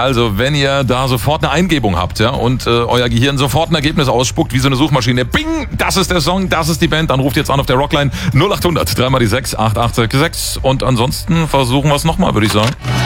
Also, wenn ihr da sofort eine Eingebung habt, ja, und euer Gehirn sofort ein Ergebnis ausspuckt, wie so eine Suchmaschine, bing, das ist der Song, das ist die Band, dann ruft jetzt an auf der Rockline 0800 3 mal die 6 8866 und ansonsten versuchen wir es nochmal, würde ich sagen.